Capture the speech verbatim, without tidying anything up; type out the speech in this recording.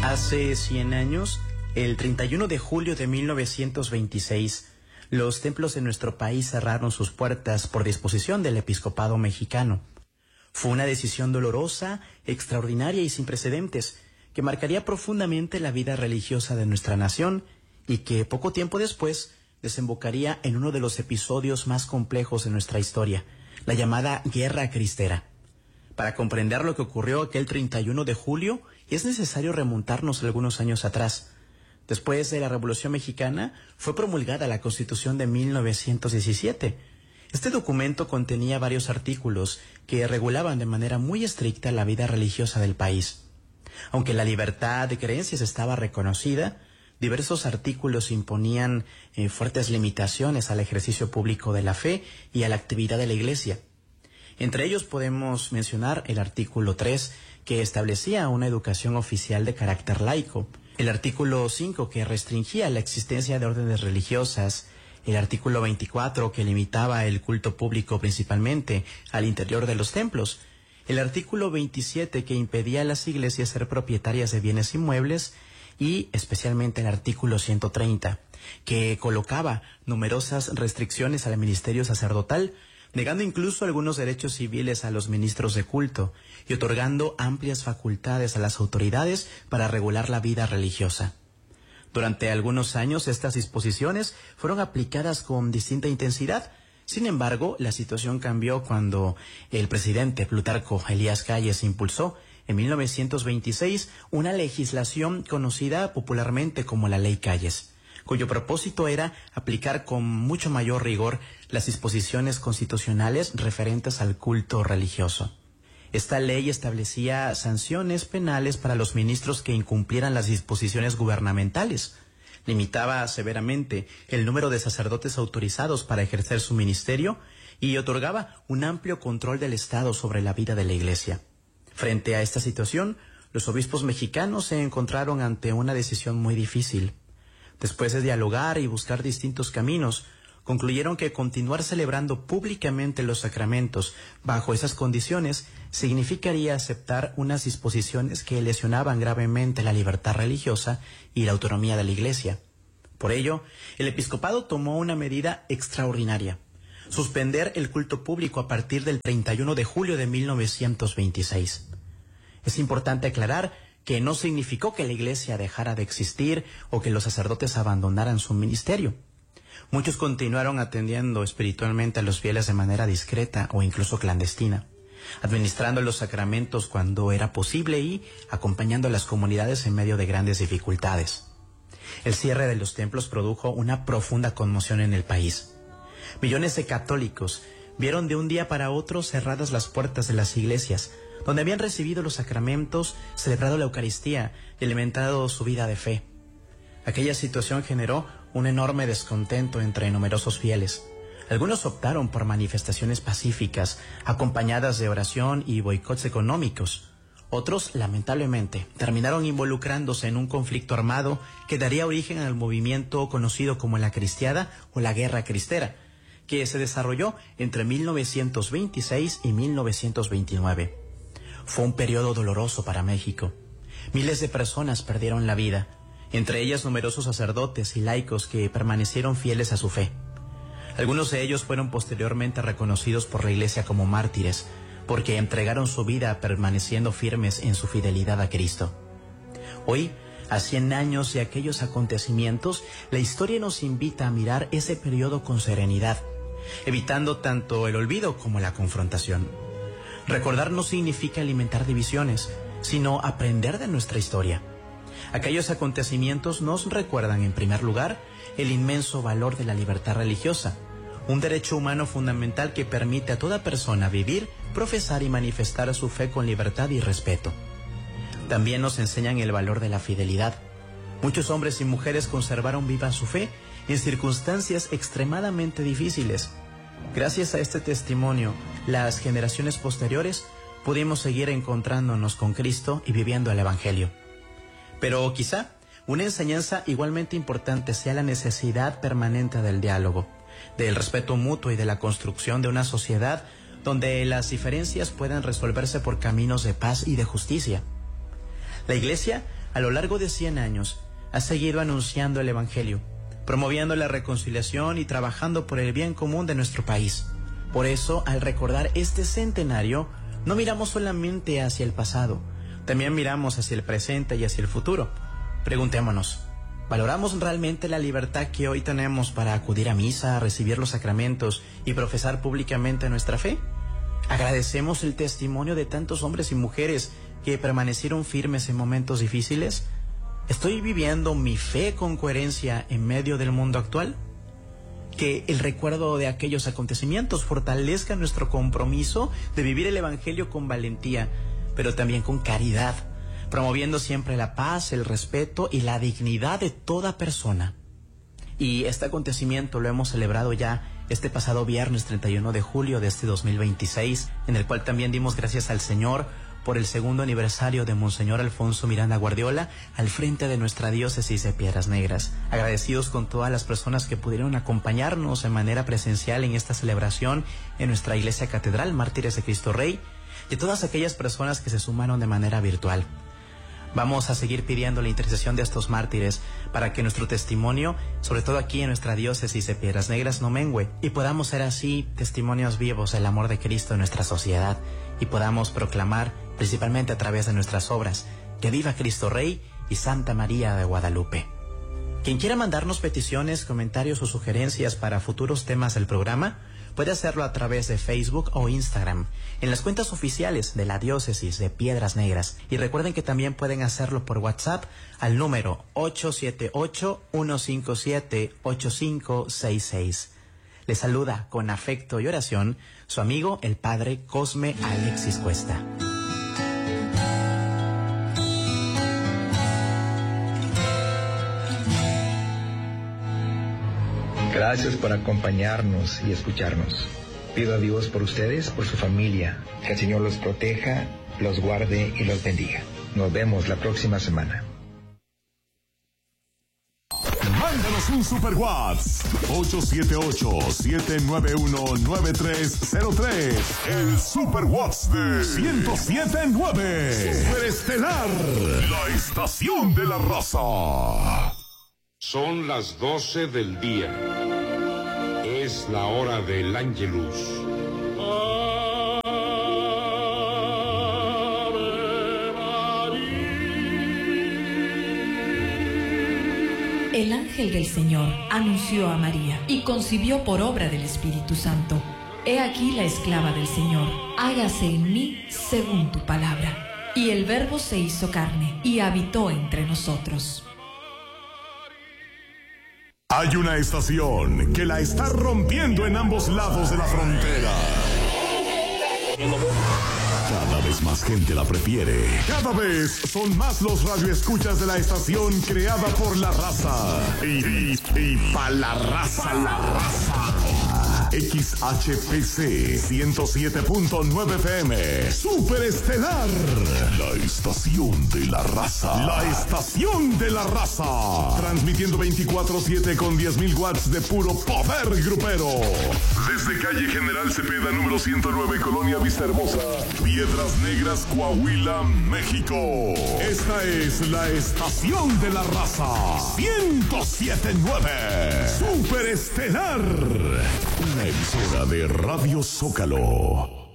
Hace cien años, el treinta y uno de julio de mil novecientos veintiséis, los templos de nuestro país cerraron sus puertas por disposición del episcopado mexicano. Fue una decisión dolorosa, extraordinaria y sin precedentes, que marcaría profundamente la vida religiosa de nuestra nación y que poco tiempo después desembocaría en uno de los episodios más complejos de nuestra historia, la llamada Guerra Cristera. Para comprender lo que ocurrió aquel treinta y uno de julio, es necesario remontarnos algunos años atrás. Después de la Revolución Mexicana, fue promulgada la Constitución de mil novecientos diecisiete. Este documento contenía varios artículos que regulaban de manera muy estricta la vida religiosa del país. Aunque la libertad de creencias estaba reconocida, diversos artículos imponían eh, fuertes limitaciones al ejercicio público de la fe y a la actividad de la Iglesia. Entre ellos podemos mencionar el artículo tres, que establecía una educación oficial de carácter laico, el artículo cinco, que restringía la existencia de órdenes religiosas, el artículo veinticuatro, que limitaba el culto público principalmente al interior de los templos, el artículo veintisiete, que impedía a las iglesias ser propietarias de bienes inmuebles, y especialmente el artículo ciento treinta, que colocaba numerosas restricciones al ministerio sacerdotal, negando incluso algunos derechos civiles a los ministros de culto y otorgando amplias facultades a las autoridades para regular la vida religiosa. Durante algunos años estas disposiciones fueron aplicadas con distinta intensidad. Sin embargo, la situación cambió cuando el presidente Plutarco Elías Calles impulsó en mil novecientos veintiséis una legislación conocida popularmente como la Ley Calles, cuyo propósito era aplicar con mucho mayor rigor las disposiciones constitucionales referentes al culto religioso. Esta ley establecía sanciones penales para los ministros que incumplieran las disposiciones gubernamentales, limitaba severamente el número de sacerdotes autorizados para ejercer su ministerio y otorgaba un amplio control del Estado sobre la vida de la Iglesia. Frente a esta situación, los obispos mexicanos se encontraron ante una decisión muy difícil. Después de dialogar y buscar distintos caminos, concluyeron que continuar celebrando públicamente los sacramentos bajo esas condiciones significaría aceptar unas disposiciones que lesionaban gravemente la libertad religiosa y la autonomía de la Iglesia. Por ello, el episcopado tomó una medida extraordinaria: suspender el culto público a partir del treinta y uno de julio de mil novecientos veintiséis. Es importante aclarar que no significó que la Iglesia dejara de existir o que los sacerdotes abandonaran su ministerio. Muchos continuaron atendiendo espiritualmente a los fieles de manera discreta o incluso clandestina, administrando los sacramentos cuando era posible y acompañando a las comunidades en medio de grandes dificultades. El cierre de los templos produjo una profunda conmoción en el país. Millones de católicos vieron de un día para otro cerradas las puertas de las iglesias, donde habían recibido los sacramentos, celebrado la Eucaristía y alimentado su vida de fe. Aquella situación generó un enorme descontento entre numerosos fieles. Algunos optaron por manifestaciones pacíficas, acompañadas de oración y boicots económicos. Otros, lamentablemente, terminaron involucrándose en un conflicto armado que daría origen al movimiento conocido como la Cristiada o la Guerra Cristera, que se desarrolló entre mil novecientos veintiséis y mil novecientos veintinueve. Fue un periodo doloroso para México. Miles de personas perdieron la vida, entre ellas numerosos sacerdotes y laicos que permanecieron fieles a su fe. Algunos de ellos fueron posteriormente reconocidos por la Iglesia como mártires, porque entregaron su vida permaneciendo firmes en su fidelidad a Cristo. Hoy, a cien años de aquellos acontecimientos, la historia nos invita a mirar ese periodo con serenidad, evitando tanto el olvido como la confrontación. Recordar no significa alimentar divisiones, sino aprender de nuestra historia. Aquellos acontecimientos nos recuerdan, en primer lugar, el inmenso valor de la libertad religiosa, un derecho humano fundamental que permite a toda persona vivir, profesar y manifestar su fe con libertad y respeto. También nos enseñan el valor de la fidelidad. Muchos hombres y mujeres conservaron viva su fe en circunstancias extremadamente difíciles. Gracias a este testimonio, las generaciones posteriores pudimos seguir encontrándonos con Cristo y viviendo el Evangelio. Pero quizá una enseñanza igualmente importante sea la necesidad permanente del diálogo, del respeto mutuo y de la construcción de una sociedad donde las diferencias puedan resolverse por caminos de paz y de justicia. La Iglesia a lo largo de cien años, ha seguido anunciando el Evangelio, promoviendo la reconciliación y trabajando por el bien común de nuestro país. Por eso, al recordar este centenario, no miramos solamente hacia el pasado, también miramos hacia el presente y hacia el futuro. Preguntémonos, ¿valoramos realmente la libertad que hoy tenemos para acudir a misa, recibir los sacramentos y profesar públicamente nuestra fe? ¿Agradecemos el testimonio de tantos hombres y mujeres que permanecieron firmes en momentos difíciles? ¿Estoy viviendo mi fe con coherencia en medio del mundo actual? Que el recuerdo de aquellos acontecimientos fortalezca nuestro compromiso de vivir el Evangelio con valentía, pero también con caridad, promoviendo siempre la paz, el respeto y la dignidad de toda persona. Y este acontecimiento lo hemos celebrado ya este pasado viernes treinta y uno de julio de este dos mil veintiséis, en el cual también dimos gracias al Señor por el segundo aniversario de Monseñor Alfonso Miranda Guardiola al frente de nuestra diócesis de Piedras Negras. Agradecidos con todas las personas que pudieron acompañarnos de manera presencial en esta celebración en nuestra iglesia catedral Mártires de Cristo Rey, y todas aquellas personas que se sumaron de manera virtual. Vamos a seguir pidiendo la intercesión de estos mártires para que nuestro testimonio, sobre todo aquí en nuestra diócesis de Piedras Negras, no mengüe y podamos ser así testimonios vivos del amor de Cristo en nuestra sociedad y podamos proclamar, principalmente a través de nuestras obras, que viva Cristo Rey y Santa María de Guadalupe. Quien quiera mandarnos peticiones, comentarios o sugerencias para futuros temas del programa, puede hacerlo a través de Facebook o Instagram, en las cuentas oficiales de la Diócesis de Piedras Negras. Y recuerden que también pueden hacerlo por WhatsApp al número ocho siete ocho, uno cinco siete, ocho cinco seis seis. Les saluda con afecto y oración su amigo el Padre Cosme Alexis Cuesta. Gracias por acompañarnos y escucharnos. Pido a Dios por ustedes, por su familia, que el Señor los proteja, los guarde y los bendiga. Nos vemos la próxima semana. Mándanos un super WhatsApp ocho siete ocho, siete nueve uno, nueve tres cero tres. El super WhatsApp de ciento siete punto nueve. Superestelar, la estación de la raza. Son las doce del día. Es la hora del Ángelus. El ángel del Señor anunció a María y concibió por obra del Espíritu Santo. He aquí la esclava del Señor, hágase en mí según tu palabra. Y el Verbo se hizo carne y habitó entre nosotros. Hay una estación que la está rompiendo en ambos lados de la frontera. Cada vez más gente la prefiere. Cada vez son más los radioescuchas de la estación creada por la raza. Y, y, y pa' la raza, la raza. X H P C ciento siete punto nueve F M. Superestelar. La estación de la raza. La estación de la raza. Transmitiendo veinticuatro siete con diez mil watts de puro poder grupero. Desde calle General Cepeda, número ciento nueve, Colonia Vista Hermosa, Piedras Negras, Coahuila, México. Esta es la estación de la raza. ciento siete punto nueve. Superestelar. Una emisora de Radio Zócalo.